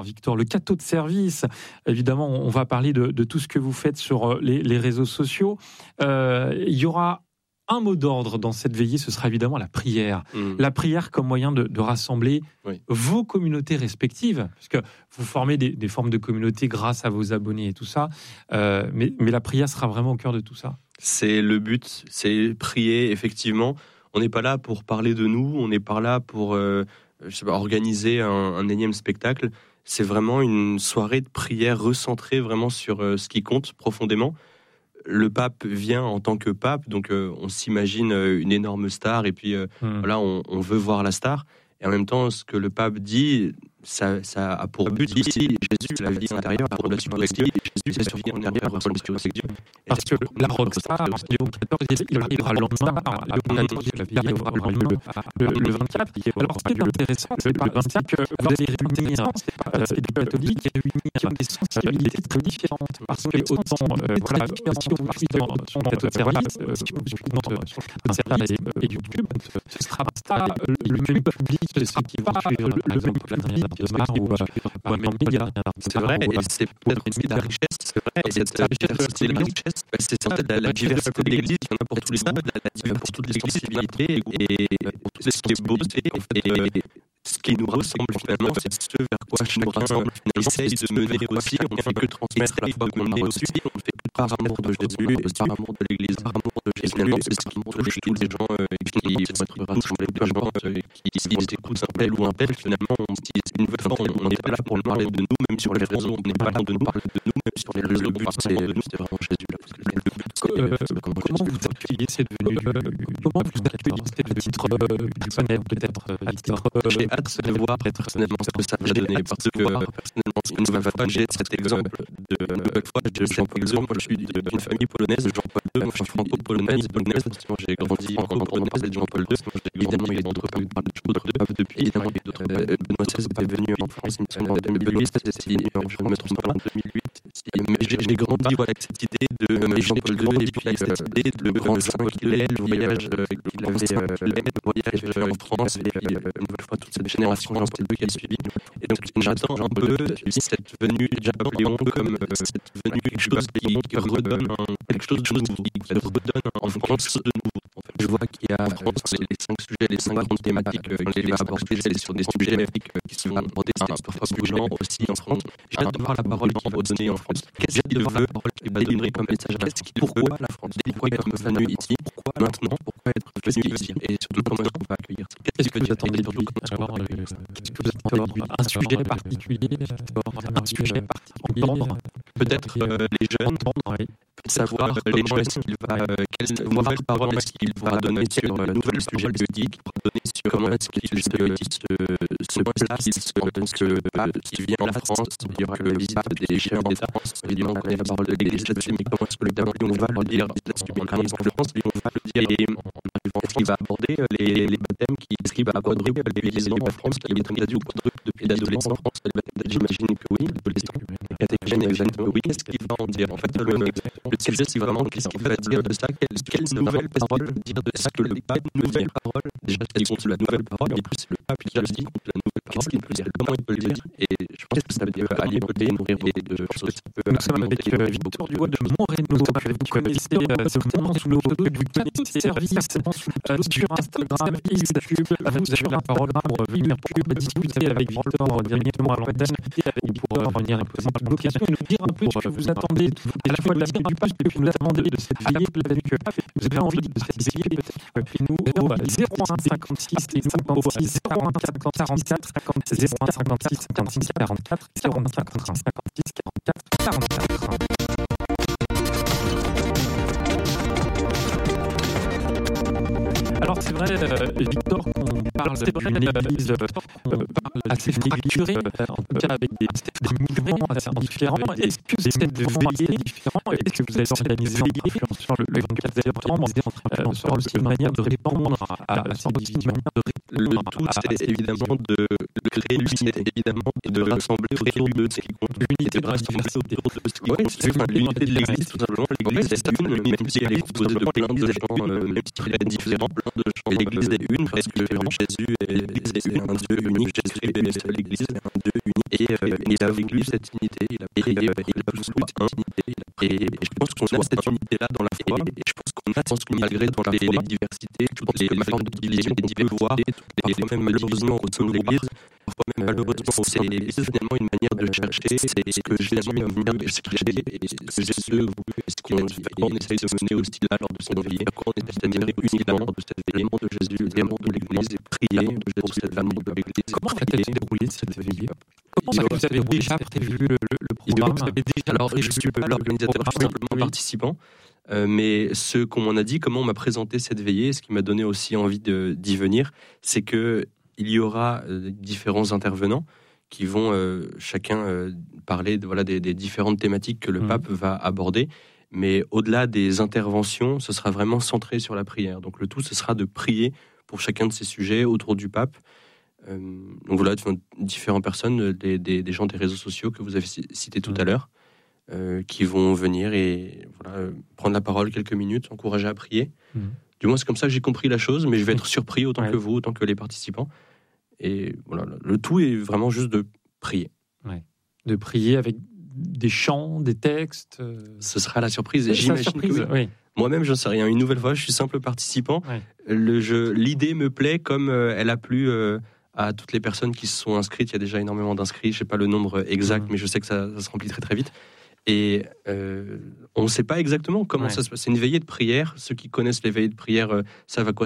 Victor, le cateau de service. Évidemment, on va parler de tout ce que vous faites sur les réseaux sociaux. Il y aura un mot d'ordre dans cette veillée, ce sera évidemment la prière. La prière comme moyen de rassembler vos communautés respectives, puisque vous formez des formes de communautés grâce à vos abonnés et tout ça. Mais la prière sera vraiment au cœur de tout ça. C'est le but, c'est prier, effectivement. On n'est pas là pour parler de nous, on n'est pas là pour organiser un énième spectacle. C'est vraiment une soirée de prière recentrée vraiment sur ce qui compte profondément. Le pape vient en tant que pape, donc on s'imagine une énorme star, et puis voilà, on veut voir la star. Et en même temps, ce que le pape dit, ça a pour but aussi Jésus, la vie intérieure, la relation avec Dieu. Jésus, c'est la vie intérieure, la relation avec Dieu. Parce que la rockstar, Léon XIV, il arrivera le lendemain, la vie arrivera le 24. Alors, ce qui est intéressant, c'est que vous avez réuni des catholiques qui ont des sensibilités très différentes. Parce que autant la différenciation dans notre service, un service et YouTube, ce ne sera pas le même public, ce sera pas le même public ou un même média. C'est vrai, et c'est peut-être aussi la richesse. C'est vrai, et cette richesse, la richesse, c'est en fait la diversité de l'Église. Il y en a pour tous les stades, la diversité pour toutes les sensibilités et pour tout ce qui est beauté. Et ce qui nous ressemble finalement, c'est ce vers quoi chacun essaye de mener aussi. On ne fait que transmettre la foi qu'on a reçue. On ne fait que par amour de Jésus, par amour de l'Église, par amour de Jésus. Finalement, c'est ce qui touche tous les gens qui vont être rassemblés, tous les gens qui écoutent un tel ou un tel. Finalement, on se dit une nouvelle fois, on n'est pas là pour parler de nous, même sur les réseaux. On n'est pas là pour nous parler de nous, même sur les réseaux. Le but, c'est vraiment Jésus. Comment vous accueillez cette venue? Comment vous accueillez cette titre personnel, peut-être à titre? J'ai hâte de voir personnellement ce que ça va donner, parce que personnellement, ce que nous va j'ai cet exemple de nouvelle fois de Jean-Paul II. Moi, je suis d'une famille polonaise de Jean-Paul II. Moi, je suis franco-polonaise. J'ai grandi en polonaise de Jean-Paul II. Évidemment, il y a d'autres papes de Jean-Paul II depuis. Évidemment, il y a d'autres. Benoît XVI est venu en France, il me semble, en 2008. Je me trompe pas, en 2008. Mais j'ai grandi avec cette idée de Jean-Paul II, et puis cette idée de grand saint qu'il est, le voyage en France, et puis une nouvelle fois toute cette génération Jean-Paul II qui a suivi. Et donc j'attends un peu cette venue de Napoléon comme cette venue quelque chose qui redonne quelque chose de nouveau, qui redonne en France de nouveau. En fait, je vois qu'il y a en France les 5 sujets, les 5 grandes thématiques qu'il va aborder, c'est sur des sujets qui sont abordés parfois brûlants aussi en France. J'ai hâte de voir la parole qui va donner en France. Qu'est-ce qu'il veut, qui va délivrer comme message? Pourquoi la France? Pourquoi être venu ici? Pourquoi maintenant? Pourquoi être venu ici? Et surtout, comment est-ce qu'on va accueillir ça? Qu'est-ce que vous attendez de lui? Qu'est-ce que vous attendez de lui? Un sujet particulier, un sujet particulier. Peut-être les jeunes, savoir comment est-ce qu'il va, quelles nouvelles paroles est-ce qu'il va donner sur la nouvelle sujet politique, donner sur comment est-ce qu'il se place, s'il vient en France, il y aura le pape des chefs d'État, évidemment, on connaît la parole de l'Église là-dessus, mais comment est-ce que le pape, on va le dire là-dessus, mais comment est-ce que je pense, on va le dire, et est-ce qu'il va aborder les baptêmes, est-ce qu'il va aborder les baptêmes en France, qui est très au quadruple depuis l'adolescence en France, les baptêmes, j'imagine que oui, l'adolescence, les catéchènes, évidemment, oui, qu'est-ce qu'il va en dire? En fait, le sujet, c'est vraiment qu'est-ce qu'il va dire de ça, quelles nouvelles paroles dire de ça, que le pape, nouvelle parole, déjà, c'est contre la nouvelle parole, et plus le pape, il a dit contre la nouvelle parole, qu'est-ce qu'il peut dire, comment il peut le dire, et je pense que ça veut dire aller voter, nourrir et de choses que ça peut. Nous sommes avec Victor Dubois de Moreno, que vous connaissez certainement sous le photo du service sur Instagram et YouTube. Vous avez la parole pour venir discuter avec Victor directement à l'antenne et pour revenir à l'occasion et nous dire un peu ce que vous attendez à la fois de la vie du pape et puis vous attendez de cette veillée, peut-être que vous avez envie de cette veillée, peut-être que nous, 01 56 et 56 01 44 01 56 56 44 01 56 44 44. Alors c'est vrai, Victor, qu'on parle d'une église assez fracturée, en tout cas avec des mouvements assez différents. Est-ce que cette veillée différente, est-ce que vous avez organisé sur le 24 septembre, sur aussi une manière de répondre à cette manière de répondre? Le tout, c'est évidemment de créer l'unité, évidemment, et de rassembler autour de ce qui compte. L'unité de rassembler autour de ce qui compte. C'est l'unité de l'Église, tout simplement. L'Église, c'est une, même si elle est composée de plein de gens, même si elle est différente, plein de gens. L'Église est une, parce que vraiment, Jésus est l'Église, c'est un Dieu unique, Jésus est une seule Église, c'est un Dieu unique, et il a vécu cette unité, il a voulu cette unité, et je pense qu'on a cette unité-là dans la foi, et je pense qu'on a, malgré dans les diversités, toutes les formes de division qu'on peut voir, parfois même malheureusement au sein de l'Église, parfois même malheureusement c'est finalement une manière de chercher, c'est ce que Jésus a une manière de chercher, et ce que Jésus a voulu, et ce qu'on essaye de mener aussi là lors de cette vie, c'est-à-dire uniquement de cet élément de Jésus, l'élément de l'Église, et prier pour cet amour de l'Église. Comment a-t-elle déroulé cette veillée? Comment est-ce que vous avez déjà vu le programme? Alors, je ne suis pas l'organisateur, je suis simplement participant. Mais ce qu'on m'en a dit, comment on m'a présenté cette veillée, ce qui m'a donné aussi envie d'y venir, c'est qu'il y aura différents intervenants qui vont chacun parler des différentes thématiques que le pape va aborder. Mais au-delà des interventions, ce sera vraiment centré sur la prière. Donc le tout, ce sera de prier pour chacun de ces sujets autour du pape. Donc voilà, différentes personnes, des gens des réseaux sociaux que vous avez cités tout à l'heure, qui vont venir et prendre la parole quelques minutes, encourager à prier. Du moins, c'est comme ça que j'ai compris la chose, mais je vais être surpris autant que vous, autant que les participants. Et voilà, le tout est vraiment juste de prier. Ouais. De prier avec des chants, des textes. Ce sera la surprise. Et j'imagine que oui. Moi-même, je ne sais rien. Une nouvelle fois, je suis simple participant. Ouais. L'idée me plaît comme elle a plu à toutes les personnes qui se sont inscrites. Il y a déjà énormément d'inscrits. Je ne sais pas le nombre exact, mais je sais que ça se remplit très très vite. Et on ne sait pas exactement comment ça se passe. C'est une veillée de prière. Ceux qui connaissent les veillées de prière savent à quoi